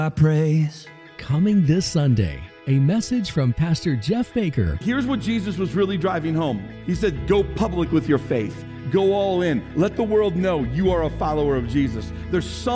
I praise. Coming this Sunday, a message from Pastor Jeff Baker. Here's what Jesus was really driving home. He said, go public with your faith. Go all in. Let the world know you are a follower of Jesus. There's